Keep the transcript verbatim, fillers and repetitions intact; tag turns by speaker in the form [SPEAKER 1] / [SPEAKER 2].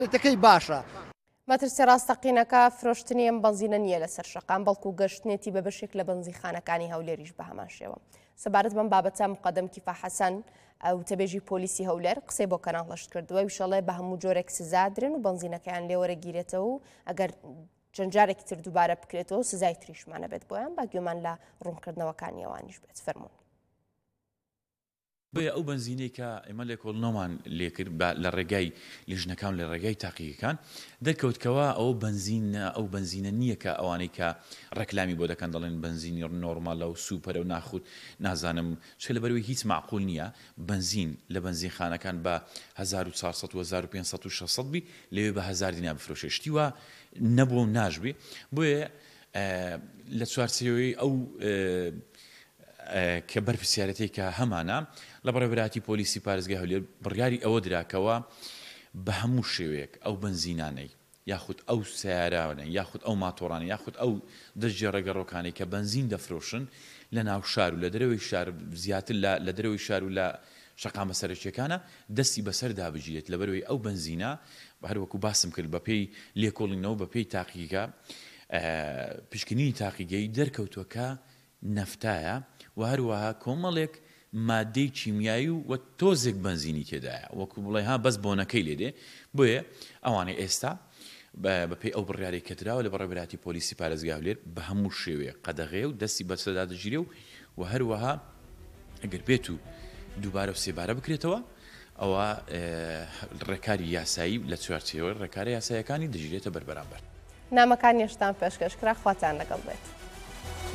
[SPEAKER 1] تەکەی باشە.
[SPEAKER 2] مەترسی ڕاستەقینەکە فرۆشتنی ئەم بەنزینە نییە لەسەر شەقام بەڵکو گەشتنێتی بە بەشێک لە بەنزیخانەکانی هەولێریش بە هەمان شێوە. سەبارەت بەم بابەتە مقەدەم کیفا حەسەن وتەبێژی پۆلیسی هەولێر قسەی بۆ کەناڵ هەشت کردووە ویشەڵێ بە هەموو جۆرێک سزادرن و بەنزینەکەیان لێوەرەگیرێتەوە و ئەگەر چەند جارێکی تر دووبارە بکرێتەوە سزای تریشمانە بێت بۆیان با گوێمان لە ڕوونکردنەوەکانی ئەوانیش بێت. فەرموون.
[SPEAKER 3] بۆیە ئەو بنزینەی کە ئێمە لێکۆڵنەوەمان لێکرد لە ڕێگای لیژنەکان لە ڕێگای تاقیەکان دەرکەوتکەوە ئەو بنزینە ئەو بنزینە نییە کە ئەوانەی کە ڕەکلامی بۆ دەکەن دەڵێن بنزینی نۆرمالە و سوپەرە و ناخوت نازانم چ لەبەرەوەی هیچ معقول نییە بنزین لە بنزینخانەکان بە هەزار و چوارسەد و هەزار و پێنجسەد و شەشسەد بی لەوێ بە هەزار دینار بفرۆشێ شتی وە نەبووە و ناژبێ. بۆیە لە چوارچێوەی ئەو کە بەرپرسیارەتی کە هەمانە لە بەڕێوەبەراتی پۆلیسی پارێزگای هەولێر بڕیاری ئەوە دراکەوە بە هەموو شێوەیەک ئەو بنزینانەی یاخود ئەو سیارانە یاخود ئەو ماتۆڕانە یاخود ئەو دەستجێ ڕێگەڕۆکانەی کە بنزین دەفرۆشن لە ناو شار و لە دەرەوەی شار زیاتر لە دەرەوەی شار و لە شەقامە سەرەکیەکانە دەستی بەسەر دابژێت لەبەرەوەی ئەو بنزینە هەروەکو باسم کرد بە پێی لێکۆڵینەوە بە پێی تاقیگا پشکنینی تاقیگەی دەرکەوتووەکە نەفتایە و هەروەها کۆمەڵێک مادەی چیمیایی و تۆزێک بنزینی تێدایە وەکو بڵێ ها بەس بۆنەکەی لێدێ. بۆیە ئەوانەی ئێستا بەپێی ئەو بڕیارەی کەدراوە لە بەڕێوەبەراتی پۆلیسی پارێزگای هەولێر بە هەموو شێوەیە قەدەغێ و دەستی بەسەردا دەگیرێ و و هەروەها ئەگەر بێت و دووبارە و سێبارە بکرێتەوە ئەوە ڕێکاری یاسایی لە چوارچێوەی ڕێکارە یاساییەکانی دەگیرێتە بەربەرامبەر.
[SPEAKER 2] نامەکان هێشتان پێشکەشکرا خواتان لەگەڵ بێت.